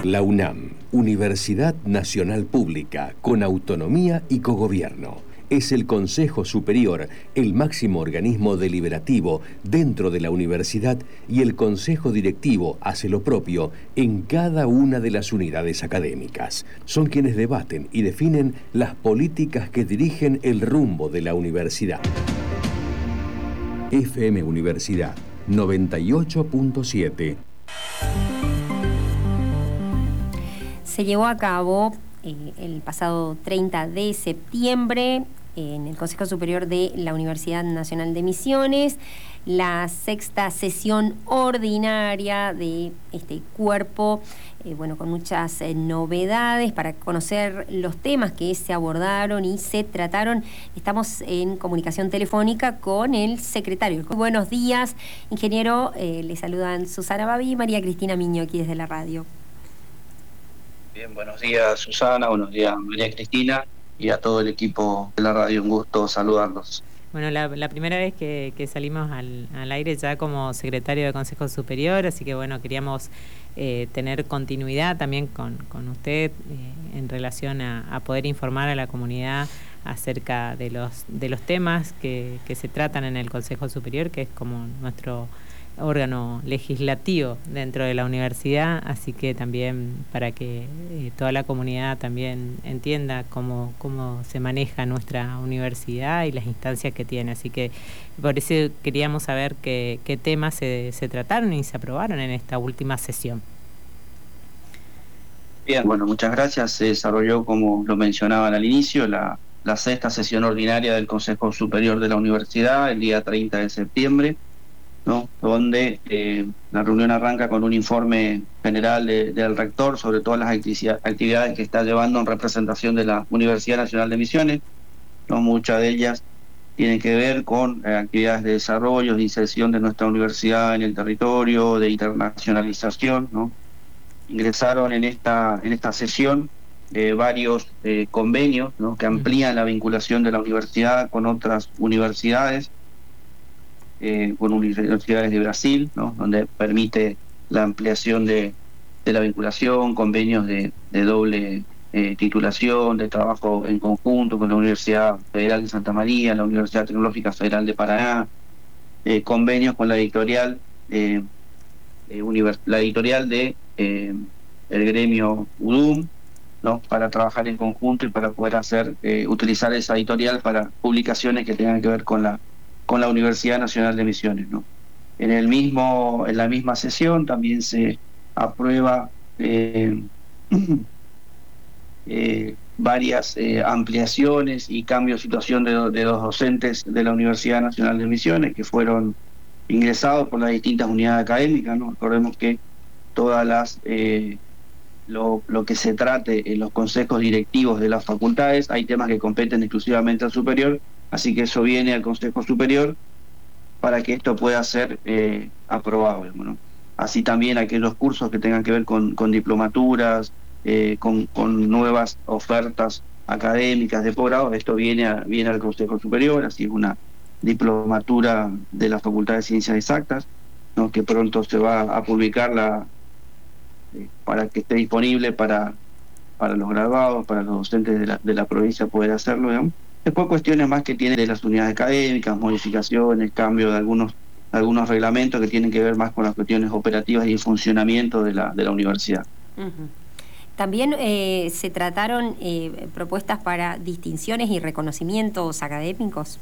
La UNAM, Universidad Nacional Pública, con autonomía y cogobierno. Es el Consejo Superior, el máximo organismo deliberativo dentro de la universidad, y el Consejo Directivo hace lo propio en cada una de las unidades académicas. Son quienes debaten y definen las políticas que dirigen el rumbo de la universidad. FM Universidad 98.7. Se llevó a cabo el pasado 30 de septiembre en el Consejo Superior de la Universidad Nacional de Misiones la sexta sesión ordinaria de este cuerpo, con muchas novedades para conocer los temas que se abordaron y se trataron. Estamos en comunicación telefónica con el secretario. Buenos días, ingeniero. Le saludan Susana Babi y María Cristina Miño aquí desde la radio. Bien, buenos días Susana, buenos días María Cristina y a todo el equipo de la radio, un gusto saludarlos. Bueno, la primera vez que salimos al aire ya como secretario de Consejo Superior, así que bueno, queríamos tener continuidad también con usted en relación a poder informar a la comunidad acerca de los temas que se tratan en el Consejo Superior, que es como nuestro órgano legislativo dentro de la universidad, así que también para que toda la comunidad también entienda cómo se maneja nuestra universidad y las instancias que tiene, así que por eso queríamos saber qué temas se trataron y se aprobaron en esta última sesión. Bien, bueno, muchas gracias. Se desarrolló, como lo mencionaban al inicio, la sexta sesión ordinaria del Consejo Superior de la Universidad el día 30 de septiembre, ¿no? Donde la reunión arranca con un informe general del rector sobre todas las actividades que está llevando en representación de la Universidad Nacional de Misiones, ¿no? Muchas de ellas tienen que ver con actividades de desarrollo, de inserción de nuestra universidad en el territorio, de internacionalización, ¿no? Ingresaron en esta sesión varios convenios, ¿no? Que amplían la vinculación de la universidad con otras universidades, con universidades de Brasil, ¿no? Donde permite la ampliación de la vinculación, convenios de doble titulación, de trabajo en conjunto con la Universidad Federal de Santa María, la Universidad Tecnológica Federal de Paraná, convenios con la editorial de el gremio UDUM, ¿no? Para trabajar en conjunto y para poder utilizar esa editorial para publicaciones que tengan que ver con la Universidad Nacional de Misiones, ¿no? En la misma sesión también se aprueba varias ampliaciones y cambios de situación de los docentes de la Universidad Nacional de Misiones que fueron ingresados por las distintas unidades académicas, ¿no? Recordemos que todas lo que se trate en los consejos directivos de las facultades, hay temas que competen exclusivamente al superior, así que eso viene al Consejo Superior para que esto pueda ser aprobado, ¿no? Así también aquellos cursos que tengan que ver con diplomaturas, con nuevas ofertas académicas de posgrado, esto viene al Consejo Superior, así es una diplomatura de la Facultad de Ciencias Exactas, ¿no? Que pronto se va a publicar para que esté disponible para los graduados, para los docentes de la provincia poder hacerlo, ¿no? Después cuestiones más que tienen de las unidades académicas, modificaciones, cambio de algunos reglamentos que tienen que ver más con las cuestiones operativas y el funcionamiento de la universidad. Uh-huh. También se trataron propuestas para distinciones y reconocimientos académicos.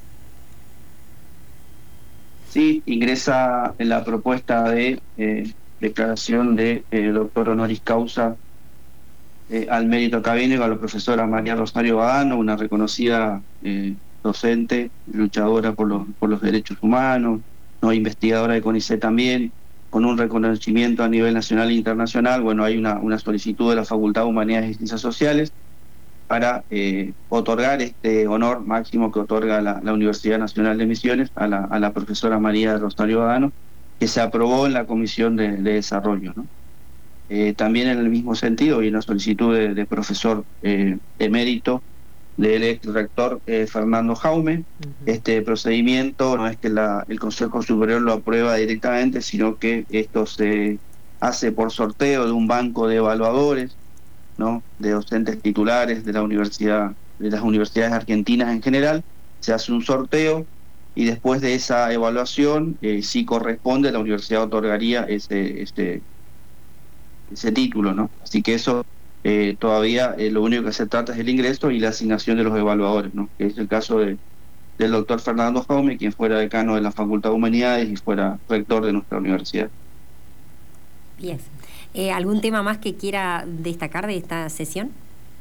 Sí, ingresa en la propuesta de declaración de doctor honoris causa al mérito académico a la profesora María Rosario Badano, una reconocida docente, luchadora por los derechos humanos, ¿no? Investigadora de CONICET también, con un reconocimiento a nivel nacional e internacional. Bueno, hay una solicitud de la Facultad de Humanidades y Ciencias Sociales para otorgar este honor máximo que otorga la Universidad Nacional de Misiones a la profesora María Rosario Badano, que se aprobó en la Comisión de Desarrollo, ¿no? También en el mismo sentido hay una solicitud de profesor emérito del ex rector Fernando Jaume. Uh-huh. Este procedimiento no es que el Consejo Superior lo aprueba directamente, sino que esto se hace por sorteo de un banco de evaluadores, ¿no?, de docentes titulares de la universidad, de las universidades argentinas en general. Se hace un sorteo y después de esa evaluación, si corresponde, la universidad otorgaría ese título, ¿no? Así que eso todavía lo único que se trata es el ingreso y la asignación de los evaluadores, ¿no?, que es el caso del doctor Fernando Jaume, quien fuera decano de la Facultad de Humanidades y fuera rector de nuestra universidad. Bien. ¿Algún tema más que quiera destacar de esta sesión?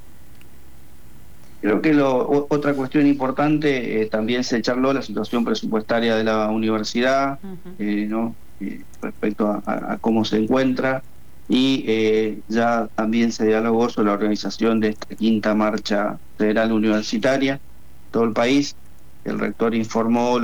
Creo que otra cuestión importante, también se charló la situación presupuestaria de la universidad, ¿no?, respecto a cómo se encuentra, y ya también se dialogó sobre la organización de esta quinta marcha federal universitaria, todo el país. El rector informó